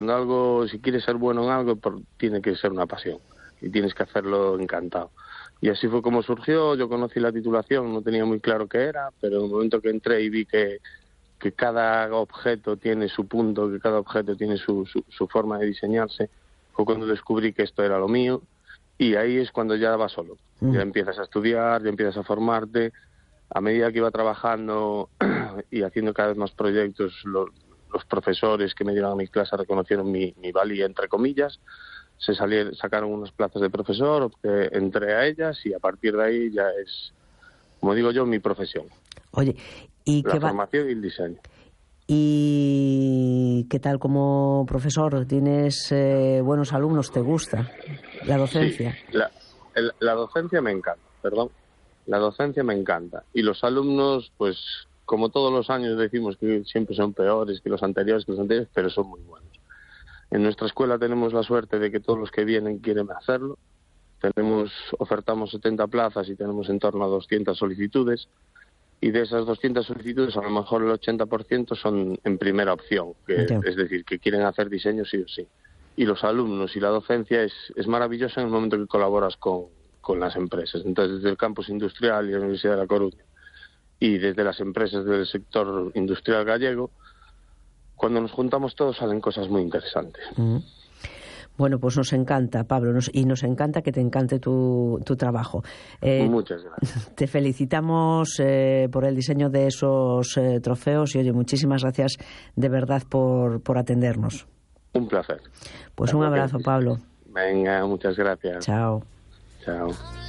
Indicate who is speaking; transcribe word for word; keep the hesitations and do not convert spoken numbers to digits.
Speaker 1: algo, si quieres ser bueno en algo, por, tiene que ser una pasión y tienes que hacerlo encantado. Y así fue como surgió. Yo conocí la titulación, no tenía muy claro qué era, pero en el momento que entré y vi que, que cada objeto tiene su punto, que cada objeto tiene su, su, su forma de diseñarse, fue cuando descubrí que esto era lo mío, y ahí es cuando ya vas solo. Mm. Ya empiezas a estudiar, ya empiezas a formarte. A medida que iba trabajando y haciendo cada vez más proyectos, los, los profesores que me dieron a mi clase reconocieron mi, mi valía, entre comillas. Se salieron, sacaron unas plazas de profesor, opté, entré a ellas y a partir de ahí ya es, como digo yo, mi profesión.
Speaker 2: Oye, ¿y
Speaker 1: la
Speaker 2: qué
Speaker 1: formación
Speaker 2: va...
Speaker 1: y el diseño.
Speaker 2: ¿Y qué tal como profesor? ¿Tienes eh, buenos alumnos? ¿Te gusta la docencia?
Speaker 1: Sí, la, el, la docencia me encanta, perdón. La docencia me encanta. Y los alumnos, pues, como todos los años decimos que siempre son peores que los anteriores, que los anteriores, pero son muy buenos. En nuestra escuela tenemos la suerte de que todos los que vienen quieren hacerlo. Tenemos, ofertamos setenta plazas y tenemos en torno a doscientas solicitudes. Y de esas doscientas solicitudes, a lo mejor el ochenta por ciento son en primera opción, que, es decir, que quieren hacer diseño sí o sí. Y los alumnos y la docencia es, es maravillosa en el momento que colaboras con, con las empresas. Entonces, desde el campus industrial y la Universidad de La Coruña y desde las empresas del sector industrial gallego, cuando nos juntamos todos salen cosas muy interesantes.
Speaker 2: Mm. Bueno, pues nos encanta, Pablo, nos, y nos encanta que te encante tu, tu trabajo.
Speaker 1: Eh, Muchas gracias.
Speaker 2: Te felicitamos eh, por el diseño de esos eh, trofeos y, oye, muchísimas gracias de verdad por, por atendernos.
Speaker 1: Un placer.
Speaker 2: Pues un abrazo, Pablo.
Speaker 1: Venga, muchas gracias.
Speaker 2: Chao.
Speaker 1: Chao.